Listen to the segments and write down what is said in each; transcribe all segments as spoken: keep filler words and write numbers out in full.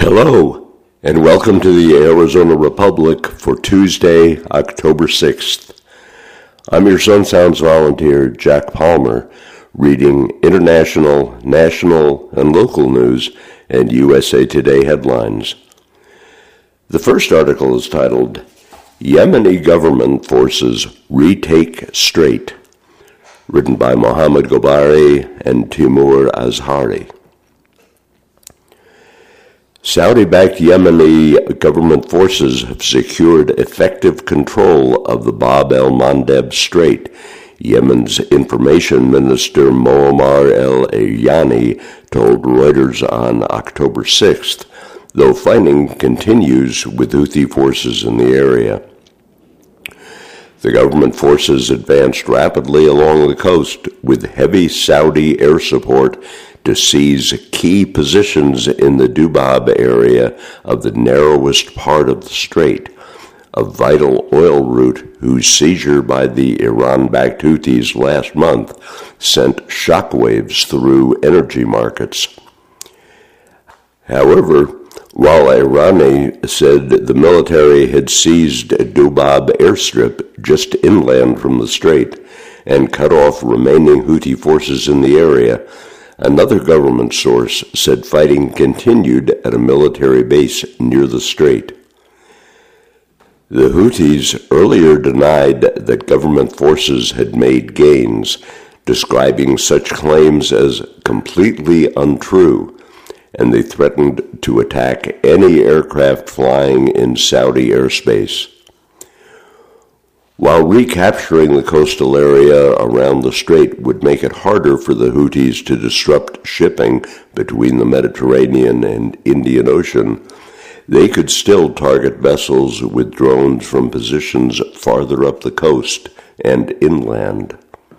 Hello, and welcome to the Arizona Republic for Tuesday, October sixth. I'm your Sun Sounds volunteer, Jack Palmer, reading international, national, and local news and U S A Today headlines. The first article is titled, Yemeni Government Forces Retake Strait, written by Mohammed Gobari and Timur Azhari. Saudi-backed Yemeni government forces have secured effective control of the Bab el-Mandeb Strait, Yemen's information minister Muammar el-Ayani told Reuters on October sixth, though fighting continues with Houthi forces in the area. The government forces advanced rapidly along the coast with heavy Saudi air support to seize key positions in the Dubab area of the narrowest part of the strait, a vital oil route whose seizure by the Iran-backed Houthis last month sent shockwaves through energy markets. However, while Irani said the military had seized a Dubab airstrip just inland from the strait and cut off remaining Houthi forces in the area, another government source said fighting continued at a military base near the strait. The Houthis earlier denied that government forces had made gains, describing such claims as completely untrue, and they threatened to attack any aircraft flying in Saudi airspace. While recapturing the coastal area around the strait would make it harder for the Houthis to disrupt shipping between the Mediterranean and Indian Ocean, they could still target vessels with drones from positions farther up the coast and inland.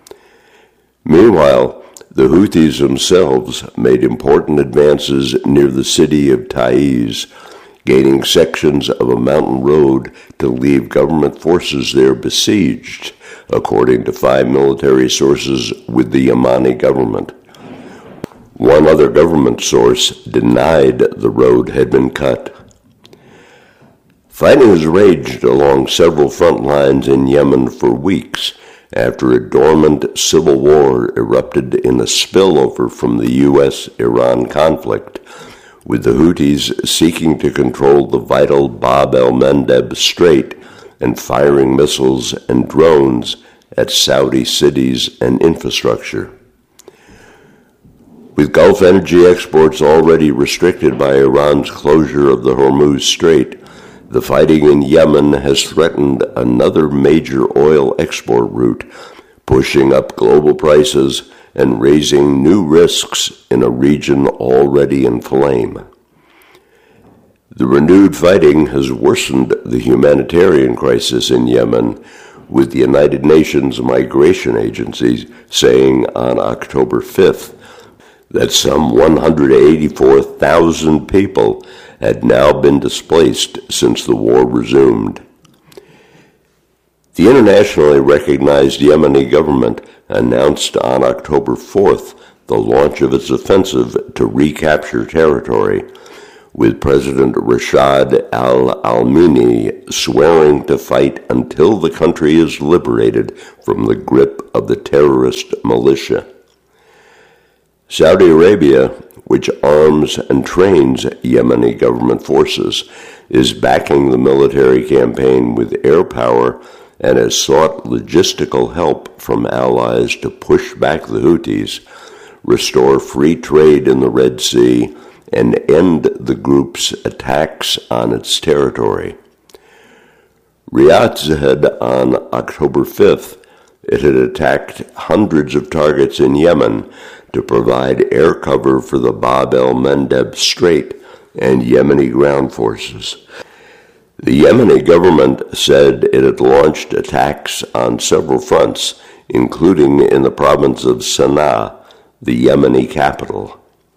Meanwhile, the Houthis themselves made important advances near the city of Taiz, gaining sections of a mountain road to leave government forces there besieged, according to five military sources with the Yemeni government. One other government source denied the road had been cut. Fighting has raged along several front lines in Yemen for weeks after a dormant civil war erupted in a spillover from the U S Iran conflict, with the Houthis seeking to control the vital Bab el-Mandeb Strait and firing missiles and drones at Saudi cities and infrastructure. With Gulf energy exports already restricted by Iran's closure of the Hormuz Strait, the fighting in Yemen has threatened another major oil export route, pushing up global prices and raising new risks in a region already in flame. The renewed fighting has worsened the humanitarian crisis in Yemen, with the United Nations Migration Agency saying on October fifth that some one hundred eighty-four thousand people had now been displaced since the war resumed. The internationally recognized Yemeni government announced on October fourth the launch of its offensive to recapture territory, with President Rashad al-Almini swearing to fight until the country is liberated from the grip of the terrorist militia. Saudi Arabia, which arms and trains Yemeni government forces, is backing the military campaign with air power and has sought logistical help from allies to push back the Houthis, restore free trade in the Red Sea, and end the group's attacks on its territory. Riyadh said on October fifth it had attacked hundreds of targets in Yemen to provide air cover for the Bab el-Mandeb Strait and Yemeni ground forces. The Yemeni government said it had launched attacks on several fronts, including in the province of Sana'a, the Yemeni capital.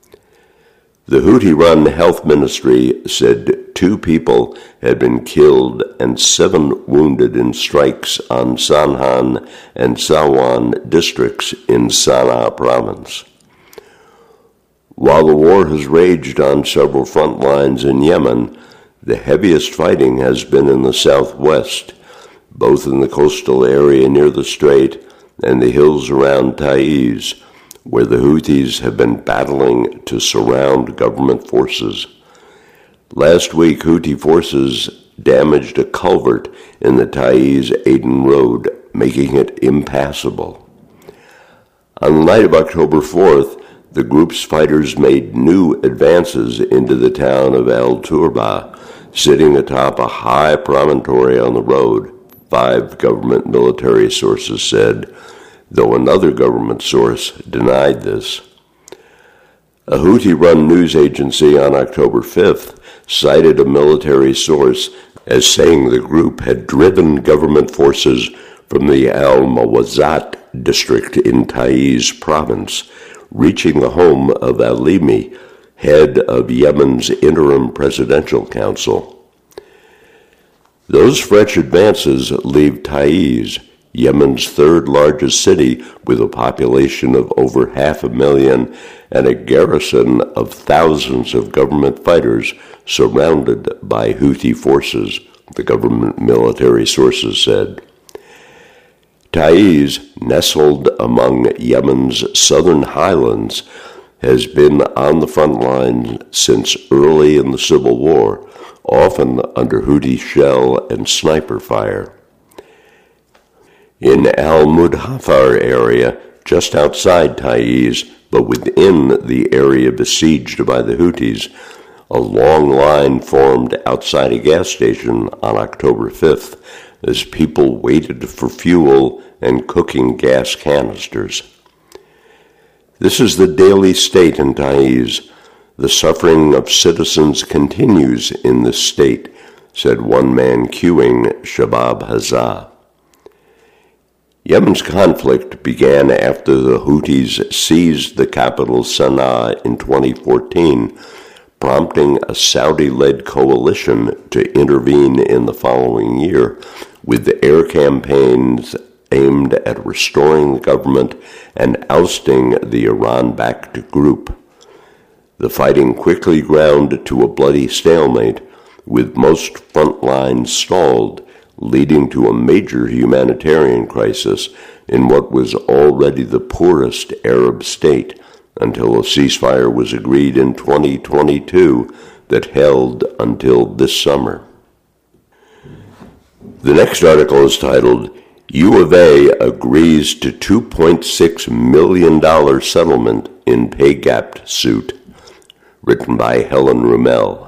The Houthi-run health ministry said two people had been killed and seven wounded in strikes on Sanhan and Sawan districts in Sana'a province. While the war has raged on several front lines in Yemen, the heaviest fighting has been in the southwest, both in the coastal area near the strait and the hills around Taiz, where the Houthis have been battling to surround government forces. Last week, Houthi forces damaged a culvert in the Taiz-Aden road, making it impassable. On the night of October fourth, the group's fighters made new advances into the town of Al Turba, sitting atop a high promontory on the road, five government military sources said, though another government source denied this. A Houthi-run news agency on October fifth cited a military source as saying the group had driven government forces from the Al-Mawazat district in Taiz province, reaching the home of Alimi, head of Yemen's interim presidential council. Those French advances leave Taiz, Yemen's third largest city with a population of over half a million and a garrison of thousands of government fighters surrounded by Houthi forces, the government military sources said. Taiz, nestled among Yemen's southern highlands, has been on the front line since early in the civil war, often under Houthi shell and sniper fire. In Al-Mudhafar area, just outside Taiz, but within the area besieged by the Houthis, a long line formed outside a gas station on October fifth as people waited for fuel and cooking gas canisters. This is the daily state in Taiz. The suffering of citizens continues in this state, said one man queuing Shabab Hazza. Yemen's conflict began after the Houthis seized the capital Sana'a in twenty fourteen, prompting a Saudi-led coalition to intervene in the following year with the air campaigns aimed at restoring the government and ousting the Iran-backed group. The fighting quickly ground to a bloody stalemate, with most front lines stalled, leading to a major humanitarian crisis in what was already the poorest Arab state, until a ceasefire was agreed in twenty twenty-two that held until this summer. The next article is titled, U of A agrees to two point six million dollars settlement in pay gap suit, written by Helen Rummel.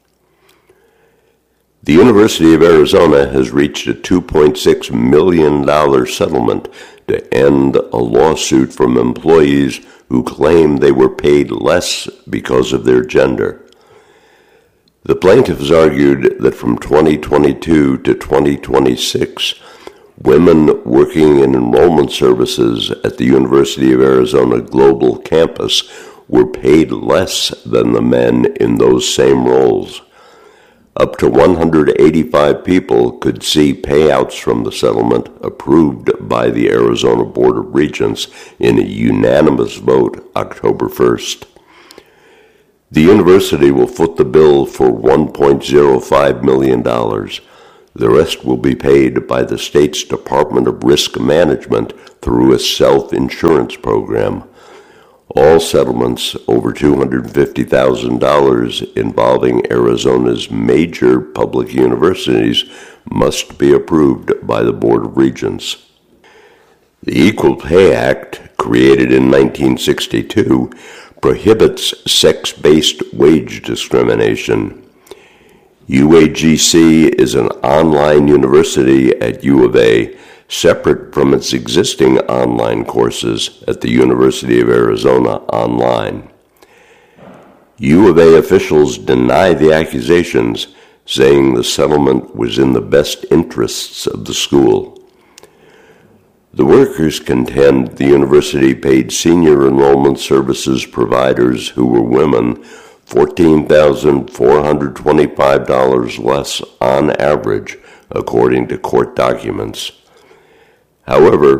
The University of Arizona has reached a two point six million dollars settlement to end a lawsuit from employees who claim they were paid less because of their gender. The plaintiffs argued that from twenty twenty-two to twenty twenty-six, women working in enrollment services at the University of Arizona Global Campus were paid less than the men in those same roles. Up to one hundred eighty-five people could see payouts from the settlement approved by the Arizona Board of Regents in a unanimous vote October first. The university will foot the bill for one point zero five million dollars. The rest will be paid by the state's Department of Risk Management through a self-insurance program. All settlements over two hundred fifty thousand dollars involving Arizona's major public universities must be approved by the Board of Regents. The Equal Pay Act, created in nineteen sixty-two, prohibits sex-based wage discrimination. U A G C is an online university at U of A, separate from its existing online courses at the University of Arizona Online. U of A officials deny the accusations, saying the settlement was in the best interests of the school. The workers contend the university paid senior enrollment services providers who were women fourteen thousand four hundred twenty-five dollars less on average, according to court documents. However,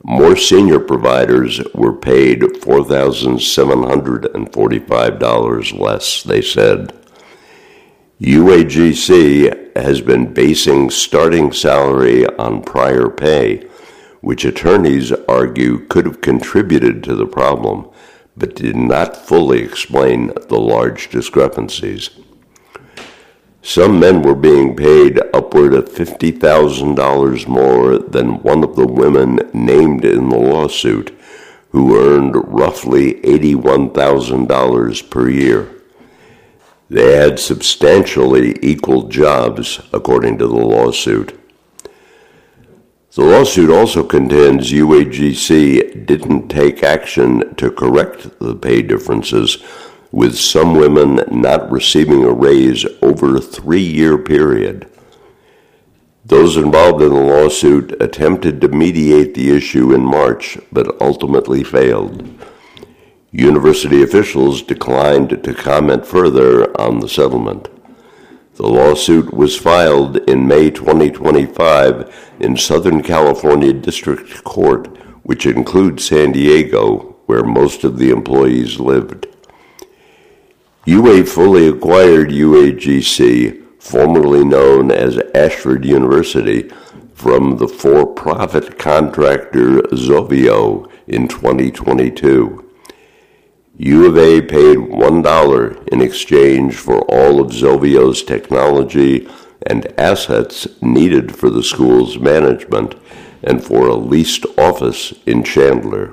More senior providers were paid four thousand seven hundred forty-five dollars less, they said. U A G C has been basing starting salary on prior pay, which attorneys argue could have contributed to the problem, but did not fully explain the large discrepancies. Some men were being paid upward of fifty thousand dollars more than one of the women named in the lawsuit, who earned roughly eighty-one thousand dollars per year. They had substantially equal jobs, according to the lawsuit. The lawsuit also contends U A G C didn't take action to correct the pay differences, with some women not receiving a raise over a three-year period. Those involved in the lawsuit attempted to mediate the issue in March, but ultimately failed. University officials declined to comment further on the settlement. The lawsuit was filed in May twenty twenty-five in Southern California District Court, which includes San Diego, where most of the employees lived. U A fully acquired U A G C, formerly known as Ashford University, from the for-profit contractor Zovio in twenty twenty-two. U of A paid one dollar in exchange for all of Zovio's technology and assets needed for the school's management and for a leased office in Chandler.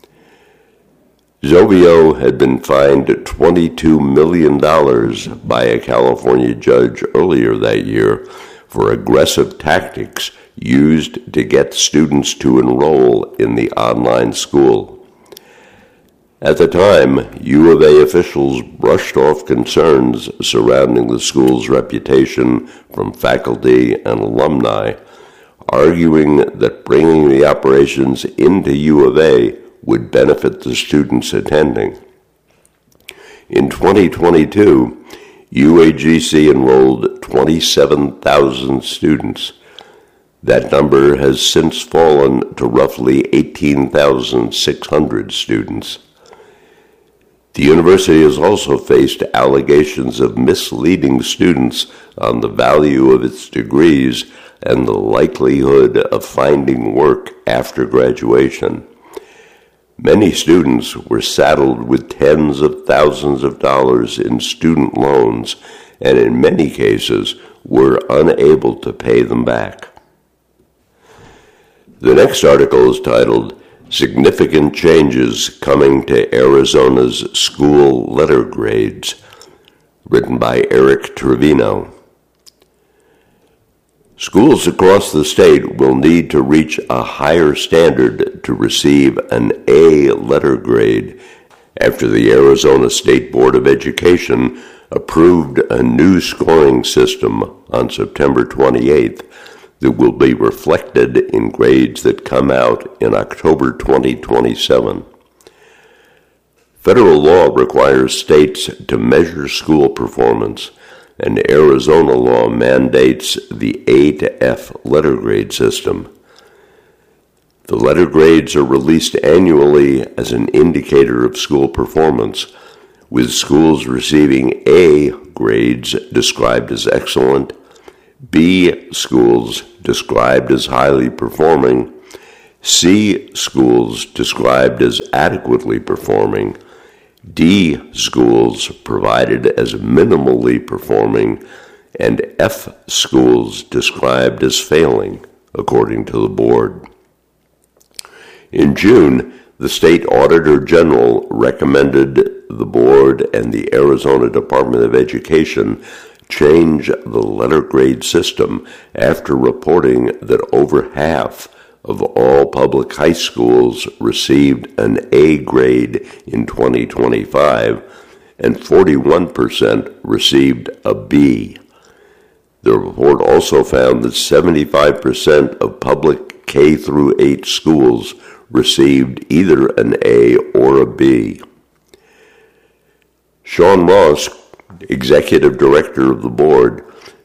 Zovio had been fined twenty-two million dollars by a California judge earlier that year for aggressive tactics used to get students to enroll in the online school. At the time, U of A officials brushed off concerns surrounding the school's reputation from faculty and alumni, arguing that bringing the operations into U of A would benefit the students attending. In twenty twenty-two, U A G C enrolled twenty-seven thousand students. That number has since fallen to roughly eighteen thousand six hundred students. The university has also faced allegations of misleading students on the value of its degrees and the likelihood of finding work after graduation. Many students were saddled with tens of thousands of dollars in student loans and in many cases were unable to pay them back. The next article is titled, Significant Changes Coming to Arizona's School Letter Grades, written by Eric Trevino. Schools across the state will need to reach a higher standard to receive an A letter grade after the Arizona State Board of Education approved a new scoring system on September twenty-eighth that will be reflected in grades that come out in October twenty twenty-seven. Federal law requires states to measure school performance, and Arizona law mandates the A to F letter grade system. The letter grades are released annually as an indicator of school performance, with schools receiving A grades described as excellent, B schools described as highly performing, C schools described as adequately performing, D schools provided as minimally performing, and F schools described as failing, according to the board. In June, the State Auditor General recommended the board and the Arizona Department of Education change the letter grade system after reporting that over half of all public high schools received an A grade in twenty twenty-five and forty-one percent received a B. The report also found that seventy-five percent of public K through eight schools received either an A or a B. Sean Ross, executive director of the board,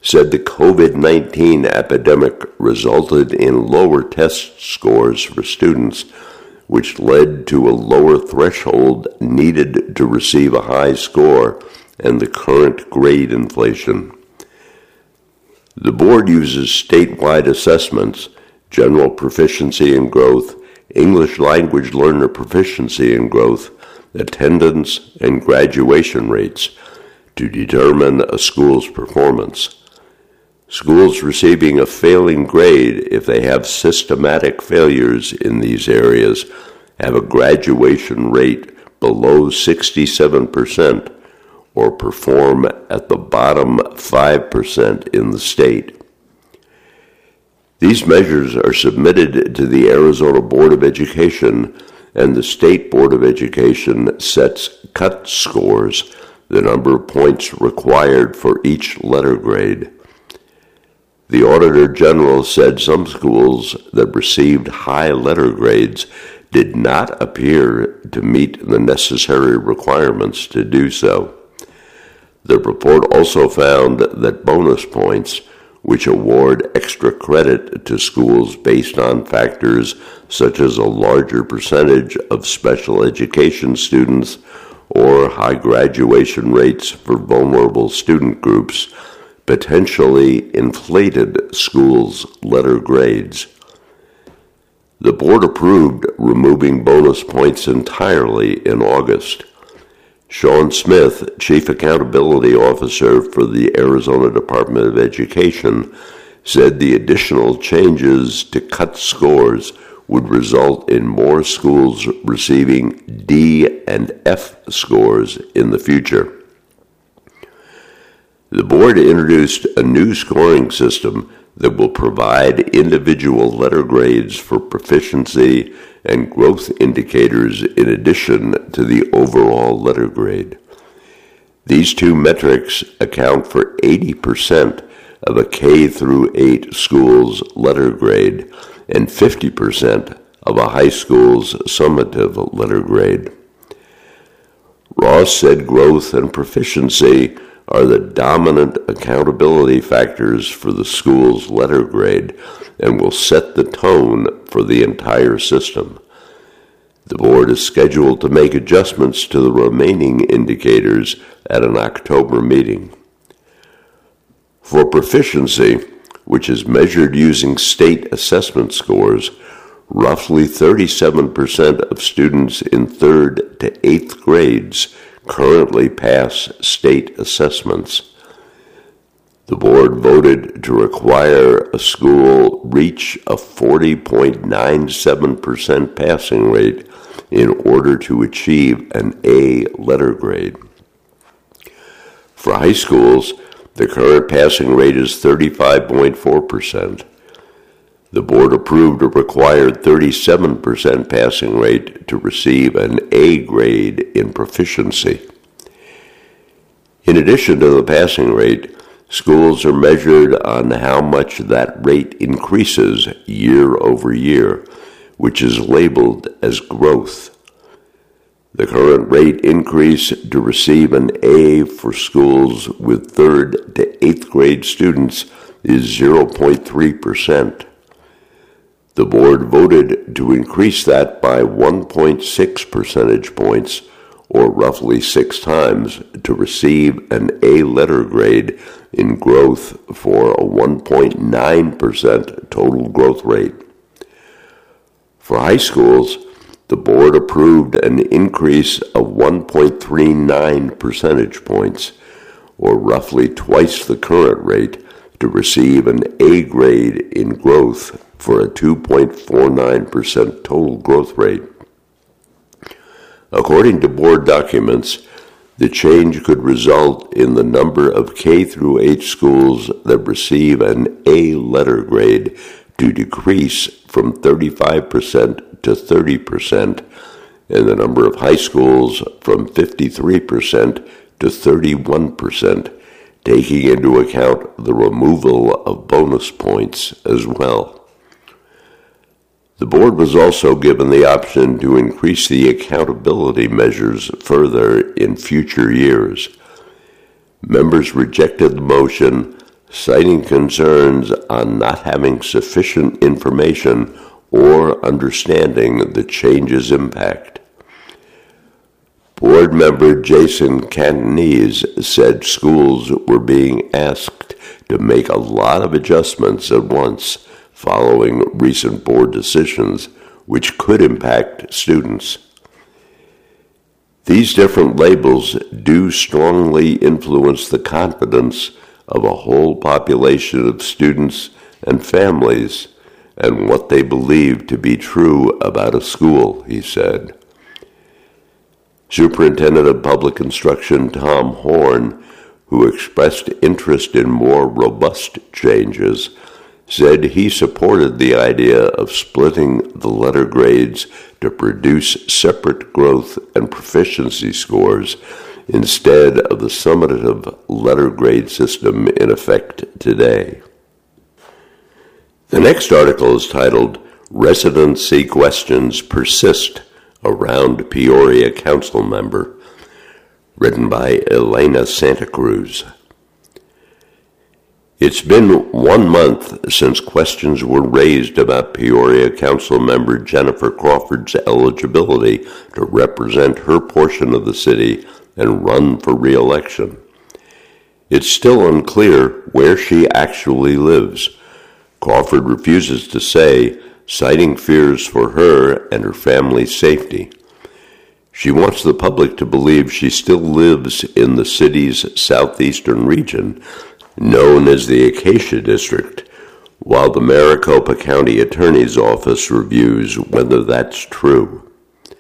said the COVID nineteen epidemic resulted in lower test scores for students, which led to a lower threshold needed to receive a high score and the current grade inflation. The board uses statewide assessments, general proficiency and growth, English language learner proficiency and growth, attendance, and graduation rates to determine a school's performance. Schools receiving a failing grade, if they have systematic failures in these areas, have a graduation rate below sixty-seven percent or perform at the bottom five percent in the state. These measures are submitted to the Arizona Board of Education, and the State Board of Education sets cut scores, the number of points required for each letter grade. The Auditor General said some schools that received high letter grades did not appear to meet the necessary requirements to do so. The report also found that bonus points, which award extra credit to schools based on factors such as a larger percentage of special education students or high graduation rates for vulnerable student groups, potentially inflated schools' letter grades. The board approved removing bonus points entirely in August. Sean Smith, Chief Accountability Officer for the Arizona Department of Education, said the additional changes to cut scores would result in more schools receiving D and F scores in the future. The board introduced a new scoring system that will provide individual letter grades for proficiency and growth indicators in addition to the overall letter grade. These two metrics account for eighty percent of a K through eight school's letter grade and fifty percent of a high school's summative letter grade. Ross said growth and proficiency are the dominant accountability factors for the school's letter grade and will set the tone for the entire system. The board is scheduled to make adjustments to the remaining indicators at an October meeting. For proficiency, which is measured using state assessment scores, roughly thirty-seven percent of students in third to eighth grades currently pass state assessments. The board voted to require a school reach a forty point nine seven percent passing rate in order to achieve an A letter grade. For high schools, the current passing rate is thirty-five point four percent. The board approved a required thirty-seven percent passing rate to receive an A grade in proficiency. In addition to the passing rate, schools are measured on how much that rate increases year over year, which is labeled as growth. The current rate increase to receive an A for schools with third to eighth grade students is zero point three percent. The board voted to increase that by one point six percentage points, or roughly six times, to receive an A letter grade in growth for a one point nine percent total growth rate. For high schools, the board approved an increase of one point three nine percentage points, or roughly twice the current rate, to receive an A grade in growth for a two point four nine percent total growth rate. According to board documents, the change could result in the number of K through eight schools that receive an A letter grade to decrease from thirty-five percent to thirty percent, and the number of high schools from fifty-three percent to thirty-one percent, taking into account the removal of bonus points as well. The board was also given the option to increase the accountability measures further in future years. Members rejected the motion, citing concerns on not having sufficient information or understanding the change's impact. Board member Jason Cantonese said schools were being asked to make a lot of adjustments at once following recent board decisions, which could impact students. These different labels do strongly influence the confidence of a whole population of students and families and what they believe to be true about a school, he said. Superintendent of Public Instruction Tom Horn, who expressed interest in more robust changes, said he supported the idea of splitting the letter grades to produce separate growth and proficiency scores instead of the summative letter grade system in effect today. The next article is titled, Residency Questions Persist Around Peoria Council Member, written by Elena Santa Cruz. It's been one month since questions were raised about Peoria Council member Jennifer Crawford's eligibility to represent her portion of the city and run for re-election. It's still unclear where she actually lives. Crawford refuses to say, citing fears for her and her family's safety. She wants the public to believe she still lives in the city's southeastern region, known as the Acacia District, while the Maricopa County Attorney's Office reviews whether that's true.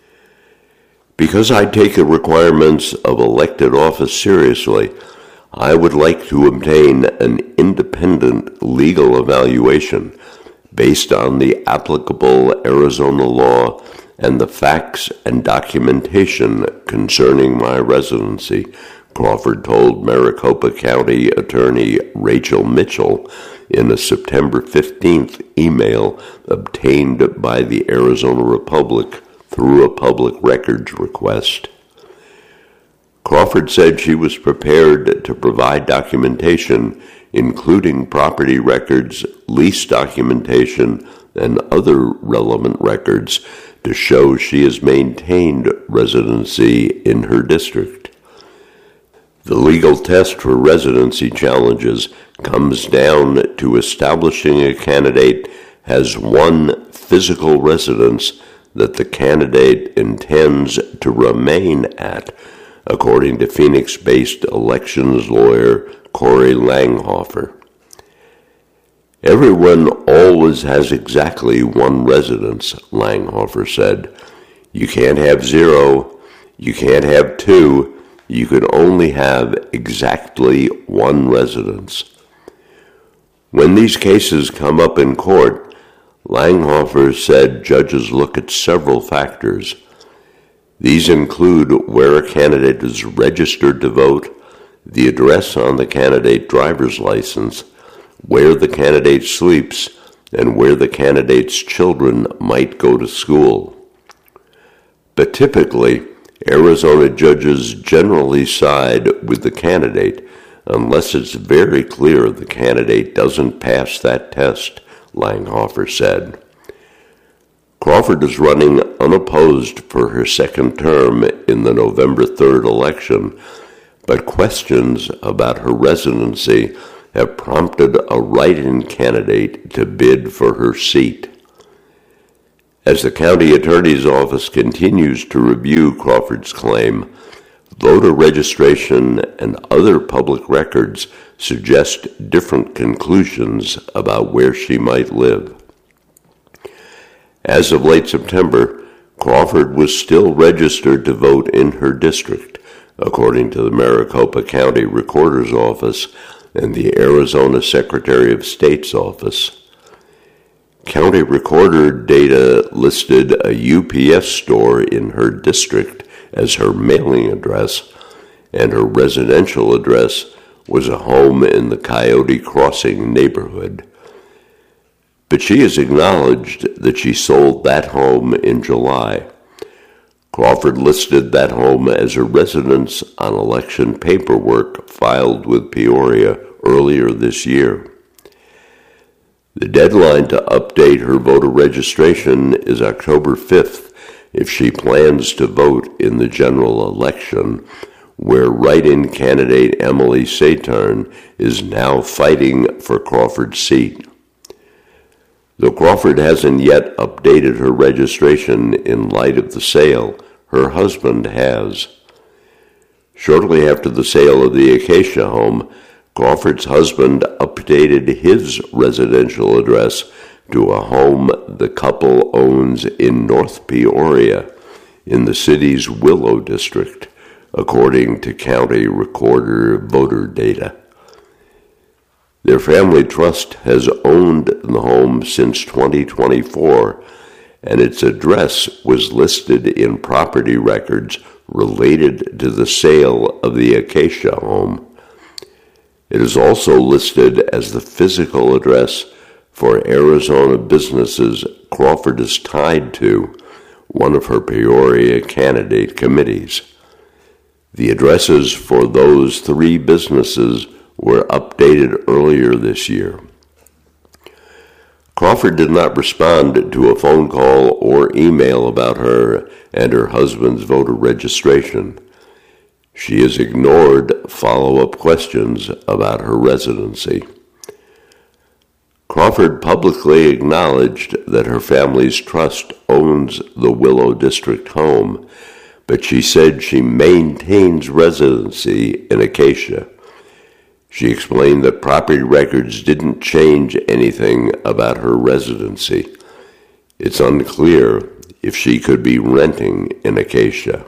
Because I take the requirements of elected office seriously, I would like to obtain an independent legal evaluation based on the applicable Arizona law and the facts and documentation concerning my residency, Crawford told Maricopa County Attorney Rachel Mitchell in a September fifteenth email obtained by the Arizona Republic through a public records request. Crawford said she was prepared to provide documentation, including property records, lease documentation, and other relevant records to show she has maintained residency in her district. The legal test for residency challenges comes down to establishing a candidate has one physical residence that the candidate intends to remain at, according to Phoenix-based elections lawyer Corey Langhofer. Everyone always has exactly one residence, Langhofer said. You can't have zero, you can't have two, you can only have exactly one residence. When these cases come up in court, Langhofer said judges look at several factors. These include where a candidate is registered to vote, the address on the candidate driver's license, where the candidate sleeps, and where the candidate's children might go to school. But typically, Arizona judges generally side with the candidate unless it's very clear the candidate doesn't pass that test, Langhofer said. Crawford is running unopposed for her second term in the November third election, but questions about her residency have prompted a write-in candidate to bid for her seat. As the county attorney's office continues to review Crawford's claim, voter registration and other public records suggest different conclusions about where she might live. As of late September, Crawford was still registered to vote in her district, according to the Maricopa County Recorder's Office and the Arizona Secretary of State's office. County Recorder data listed a U P S store in her district as her mailing address, and her residential address was a home in the Coyote Crossing neighborhood. But she has acknowledged that she sold that home in July. Crawford listed that home as a residence on election paperwork filed with Peoria earlier this year. The deadline to update her voter registration is October fifth if she plans to vote in the general election, where write-in candidate Emily Saturn is now fighting for Crawford's seat. Though Crawford hasn't yet updated her registration in light of the sale, her husband has. Shortly after the sale of the Acacia home, Crawford's husband updated his residential address to a home the couple owns in North Peoria, in the city's Willow District, according to county recorder voter data. Their family trust has owned the home since twenty twenty-four, and its address was listed in property records related to the sale of the Acacia home. It is also listed as the physical address for Arizona businesses Crawford is tied to, one of her Peoria candidate committees. The addresses for those three businesses were updated earlier this year. Crawford did not respond to a phone call or email about her and her husband's voter registration. She has ignored follow-up questions about her residency. Crawford publicly acknowledged that her family's trust owns the Willow District home, but she said she maintains residency in Acacia. She explained that property records didn't change anything about her residency. It's unclear if she could be renting in Acacia.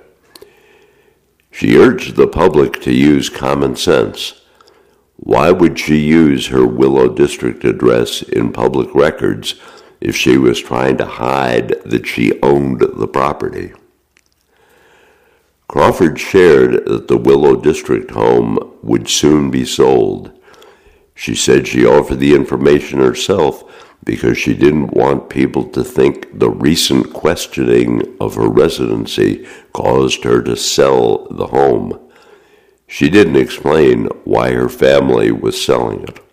She urged the public to use common sense. Why would she use her Willow District address in public records if she was trying to hide that she owned the property? Crawford shared that the Willow District home would soon be sold. She said she offered the information herself because she didn't want people to think the recent questioning of her residency caused her to sell the home. She didn't explain why her family was selling it.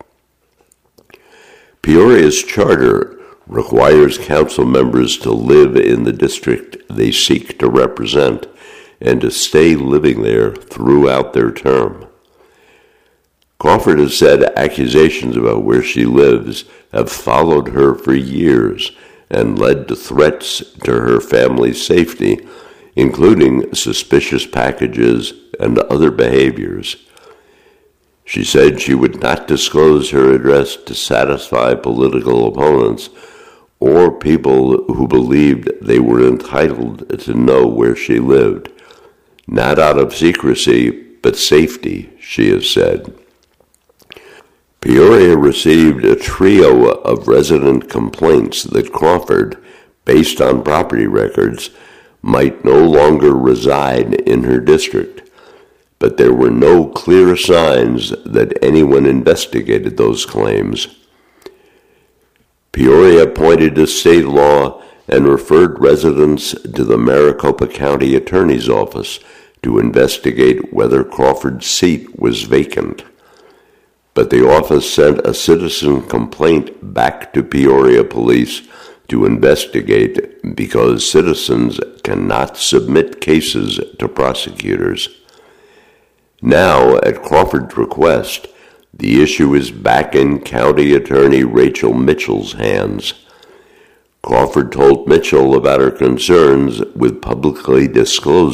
Peoria's charter requires council members to live in the district they seek to represent and to stay living there throughout their term. Crawford has said accusations about where she lives have followed her for years and led to threats to her family's safety, including suspicious packages and other behaviors. She said she would not disclose her address to satisfy political opponents or people who believed they were entitled to know where she lived. Not out of secrecy, but safety, she has said. Peoria received a trio of resident complaints that Crawford, based on property records, might no longer reside in her district, but there were no clear signs that anyone investigated those claims. Peoria pointed to state law and referred residents to the Maricopa County Attorney's Office to investigate whether Crawford's seat was vacant. But the office sent a citizen complaint back to Peoria Police to investigate because citizens cannot submit cases to prosecutors. Now, at Crawford's request, the issue is back in County Attorney Rachel Mitchell's hands. Crawford told Mitchell about her concerns with publicly disclosing